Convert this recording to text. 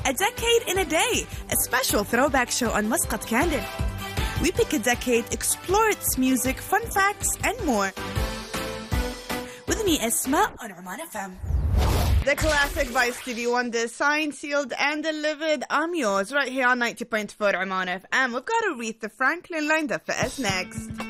A Decade in a Day, a special throwback show on Muscat Candid. We pick a decade, explore its music, fun facts, and more. With me, Esma, on Oman FM. The classic by Stevie Wonder, signed, sealed, and delivered. I'm yours, right here on 90.4 Oman FM. We've got Aretha Franklin lined up for us next.